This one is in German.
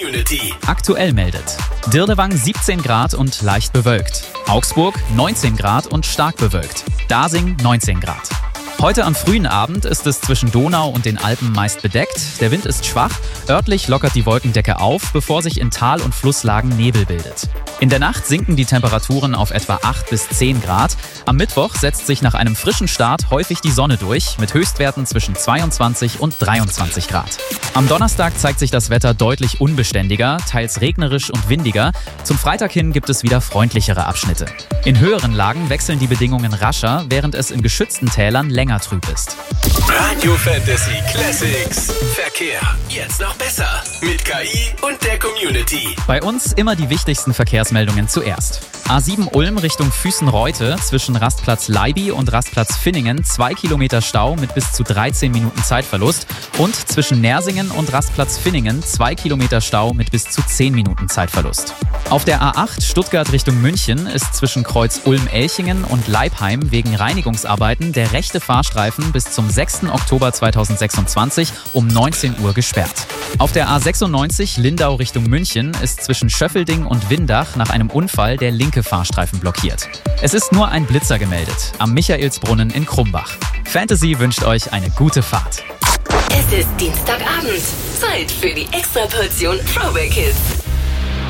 Community. Aktuell meldet Dirlewang 17 Grad und leicht bewölkt. Augsburg 19 Grad und stark bewölkt. Dasing 19 Grad. Heute am frühen Abend ist es zwischen Donau und den Alpen meist bedeckt. Der Wind ist schwach. Örtlich lockert die Wolkendecke auf, bevor sich in Tal- und Flusslagen Nebel bildet. In der Nacht sinken die Temperaturen auf etwa 8 bis 10 Grad. Am Mittwoch setzt sich nach einem frischen Start häufig die Sonne durch, mit Höchstwerten zwischen 22 und 23 Grad. Am Donnerstag zeigt sich das Wetter deutlich unbeständiger, teils regnerisch und windiger. Zum Freitag hin gibt es wieder freundlichere Abschnitte. In höheren Lagen wechseln die Bedingungen rascher, während es in geschützten Tälern länger trüb ist. Radio Fantasy Classics. Verkehr. Jetzt noch besser. Mit KI und der Community. Bei uns immer die wichtigsten Verkehrsmeldungen zuerst. A7 Ulm Richtung Füssen-Reute zwischen Rastplatz Leiby und Rastplatz Finningen 2 Kilometer Stau mit bis zu 13 Minuten Zeitverlust und zwischen Nersingen und Rastplatz Finningen 2 Kilometer Stau mit bis zu 10 Minuten Zeitverlust. Auf der A8 Stuttgart Richtung München ist zwischen Kreuz Ulm-Elchingen und Leibheim wegen Reinigungsarbeiten der rechte Fahrstreifen bis zum 6. Oktober 2026 um 19 Uhr gesperrt. Auf der A96 Lindau Richtung München ist zwischen Schöffelding und Windach nach einem Unfall der linke Fahrstreifen blockiert. Es ist nur ein Blitzer gemeldet, am Michaelsbrunnen in Krumbach. Fantasy wünscht euch eine gute Fahrt. Es ist Dienstagabend. Zeit für die Extraportion Throwback Hits.